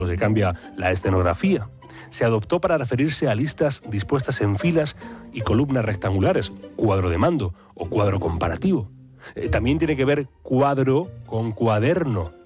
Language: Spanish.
se cambia la escenografía. Se adoptó para referirse a listas dispuestas en filas y columnas rectangulares, cuadro de mando o cuadro comparativo. También tiene que ver cuadro con cuaderno.